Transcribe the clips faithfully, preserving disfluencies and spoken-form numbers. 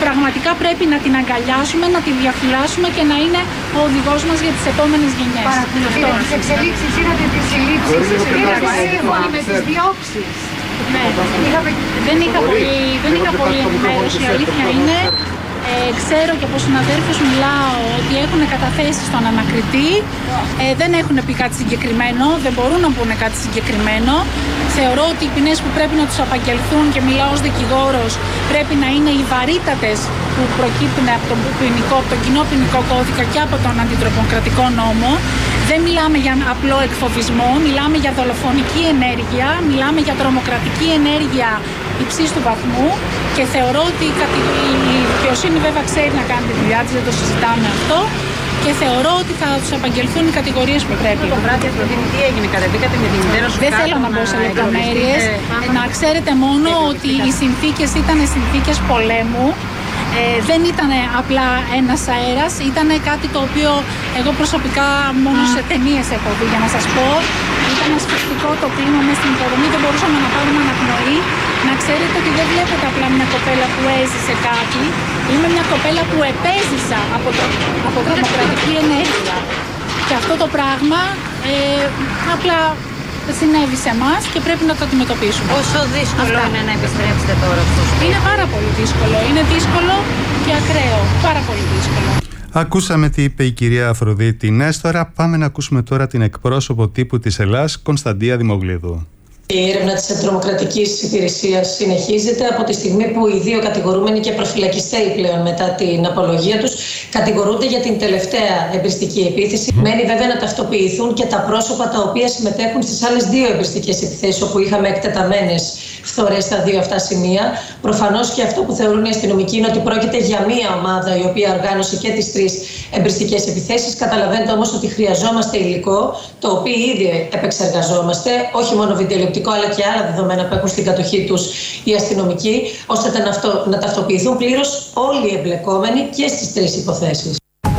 πραγματικά πρέπει να την αγκαλιάσουμε, να τη διαφυλάσσουμε και να είναι ο οδηγός μας για τις επόμενες γενιές. Παρακολουθείτε τις εξελίξεις, είδατε τις συλλήψεις, είδατε σύμφωνα με τις διώξεις. Ναι, δεν είχα πολύ, δεν είχα πολύ ενημέρωση, η αλήθεια είναι. Ε, ξέρω και από συναδέλφους μιλάω ότι έχουν καταθέσει στον ανακριτή, ε, δεν έχουν πει κάτι συγκεκριμένο, δεν μπορούν να πούνε κάτι συγκεκριμένο. Θεωρώ ότι οι ποινές που πρέπει να τους απαγγελθούν, και μιλάω ως δικηγόρος, πρέπει να είναι οι βαρύτατες που προκύπτουν από τον, ποινικό, από τον κοινό ποινικό κώδικα και από τον αντιτρομοκρατικό νόμο. Δεν μιλάμε για απλό εκφοβισμό, μιλάμε για δολοφονική ενέργεια, μιλάμε για τρομοκρατική ενέργεια υψής του βαθμού, και θεωρώ ότι η δικαιοσύνη βέβαια ξέρει να κάνει τη δουλειά της, δεν το συζητάμε αυτό, και θεωρώ ότι θα τους απαγγελθούν οι κατηγορίες που πρέπει. Το βράδυ, Αφροδίτη, τι έγινε, κατεβήκατε με την μητέρα σου? Δεν θέλω να μπω σε λεπτομέρειες. Να ξέρετε μόνο ότι οι συνθήκες ήταν συνθήκες πολέμου. Ε, δεν ήταν απλά ένας αέρας, ήταν κάτι το οποίο εγώ προσωπικά μόνο σε ταινίες έχω δει, για να σας πω. Ήταν ασφυκτικό το κλίμα μέσα στην υποδομή, δεν μπορούσαμε να πάρουμε αναπνοή. Να ξέρετε ότι δεν βλέπετε απλά μια κοπέλα που έζησε κάτι. Είμαι μια κοπέλα που επέζησα από, το, από τρομοκρατική ενέργεια. Και αυτό το πράγμα ε, απλά συνέβη σε εμάς και πρέπει να το αντιμετωπίσουμε. Πόσο δύσκολο Αυτά. είναι να επιστρέψετε τώρα στο σπίτι? Είναι πάρα πολύ δύσκολο. Είναι δύσκολο και ακραίο. Πάρα πολύ δύσκολο. Ακούσαμε τι είπε η κυρία Αφροδίτη Νέστορα. Πάμε να ακούσουμε τώρα την εκπρόσωπο τύπου της Ελλάς, Κωνσταντία Δημογλίδου. Η έρευνα της Αντιτρομοκρατικής Υπηρεσίας συνεχίζεται από τη στιγμή που οι δύο κατηγορούμενοι και προφυλακιστέοι πλέον μετά την απολογία τους κατηγορούνται για την τελευταία εμπριστική επίθεση. Mm. Μένει βέβαια να ταυτοποιηθούν και τα πρόσωπα τα οποία συμμετέχουν στις άλλες δύο εμπριστικές επιθέσεις, όπου είχαμε εκτεταμένες φθορές στα δύο αυτά σημεία. Προφανώς και αυτό που θεωρούν οι αστυνομικοί είναι ότι πρόκειται για μία ομάδα η οποία οργάνωσε και τις τρεις εμπριστικές επιθέσεις. Καταλαβαίνετε όμως ότι χρειαζόμαστε υλικό, το οποίο ήδη επεξεργαζόμαστε, όχι μόνο βιντεοληπτικό, αλλά και άλλα δεδομένα που έχουν στην κατοχή τους οι αστυνομικοί, ώστε να, αυτό, να ταυτοποιηθούν πλήρως όλοι οι εμπλεκόμενοι και στις τρεις υποθέσεις.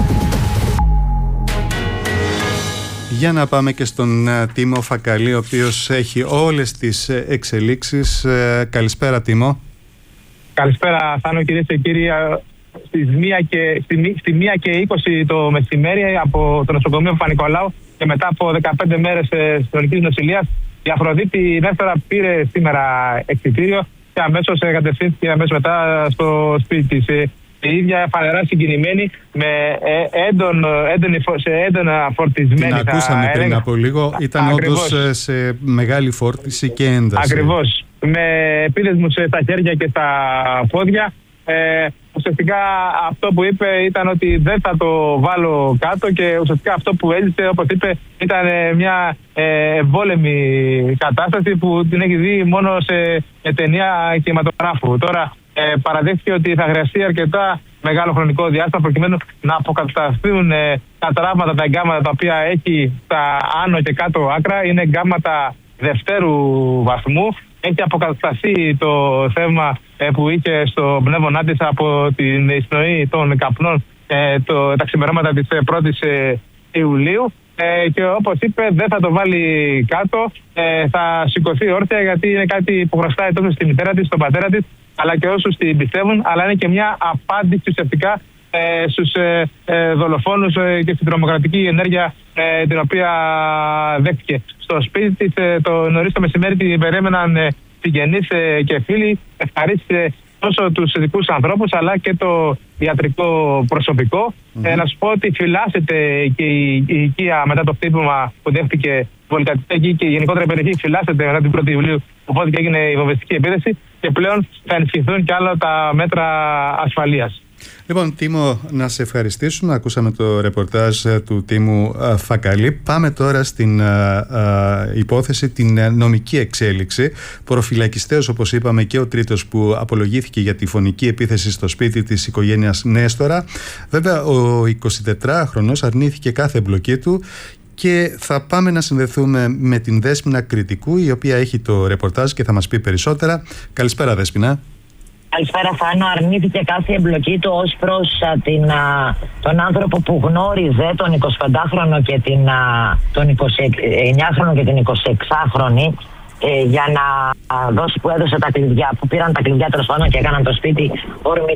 Για να πάμε και στον uh, Τίμο Φακαλή, ο οποίος έχει όλες τις uh, εξελίξεις. Uh, καλησπέρα, Τίμο. Καλησπέρα, Θάνο, κυρίες και κύριοι. Στις μία και, στη, στη μία και είκοσι το μεσημέρι από το νοσοκομείο Παπα-Νικολάου και μετά από δεκαπέντε μέρες ε, συνολικής νοσηλείας, η Αφροδίτη Νέστορα πήρε σήμερα εξιτήριο και αμέσως κατευθύνθηκε αμέσως μετά στο σπίτι της. Η ίδια φανερά συγκινημένη, με έντον, έντονη, σε έντονα φορτισμένη. Την ακούσαμε πριν έλεγα. από λίγο. Ήταν όντως σε μεγάλη φόρτιση και ένταση. Ακριβώς. Με επίδεσμους στα χέρια και στα πόδια. Ε, ουσιαστικά αυτό που είπε ήταν ότι δεν θα το βάλω κάτω, και ουσιαστικά αυτό που έζησε, όπως είπε, ήταν μια ε, εμβόλεμη κατάσταση που την έχει δει μόνο σε ταινία κινηματογράφου. Τώρα ε, παραδέχθηκε ότι θα χρειαστεί αρκετά μεγάλο χρονικό διάστημα προκειμένου να αποκατασταθούν ε, τα τραύματα, τα εγκάμματα τα οποία έχει στα άνω και κάτω άκρα. Είναι εγκάμματα δευτέρου βαθμού. Έχει αποκατασταθεί το θέμα ε, που είχε στο πνεύμονά της από την εισπνοή των καπνών ε, το, τα ξημερώματα της πρώτης ε, Ιουλίου. Ε, και όπως είπε, δεν θα το βάλει κάτω, ε, θα σηκωθεί όρθια, γιατί είναι κάτι που χρωστάει τόσο στη μητέρα της, στον πατέρα της, αλλά και όσους την πιστεύουν, αλλά είναι και μια απάντηση ουσιαστικά ε, στους ε, ε, δολοφόνους ε, και στην τρομοκρατική ενέργεια ε, την οποία δέχτηκε. Στο σπίτι της ε, το νωρίς το μεσημέρι την περίμεναν ε, συγγενείς ε, και φίλοι. Ευχαρίστησε τόσο τους ειδικούς ανθρώπους αλλά και το ιατρικό προσωπικό. Mm-hmm. Ε, να σου πω ότι φυλάσσεται και η, η οικία μετά το χτύπημα που δέχτηκε βολικατική, και η γενικότερα η περιοχή φυλάσσεται μετά την πρώτη Ιουλίου, οπότε και έγινε η βομβιστική επίθεση, και πλέον θα ενισχυθούν και άλλα τα μέτρα ασφαλείας. Λοιπόν, Τίμο, να σε ευχαριστήσουμε. Ακούσαμε το ρεπορτάζ του Τίμου Φακαλή. Πάμε τώρα στην α, α, υπόθεση, την νομική εξέλιξη. Προφυλακιστέως, όπως είπαμε, και ο τρίτος που απολογήθηκε για τη φωνική επίθεση στο σπίτι της οικογένειας Νέστορα. Βέβαια, ο εικοσιτετράχρονος αρνήθηκε κάθε εμπλοκή του. Και θα πάμε να συνδεθούμε με την Δέσποινα Κρητικού, η οποία έχει το ρεπορτάζ και θα μας πει περισσότερα. Καλησπέρα, Δέσποινα. Καλησπέρα, Φάνο. Αρνήθηκε κάθε εμπλοκή του ως προς α, την, α, τον άνθρωπο που γνώριζε, τον εικοσιπεντάχρονο και την, α, τον εικοσιεννιάχρονο και την εικοσιεξάχρονη, ε, για να α, δώσει, που έδωσε τα κλειδιά, που πήραν τα κλειδιά τέλος πάντων και έκαναν το σπίτι όρμη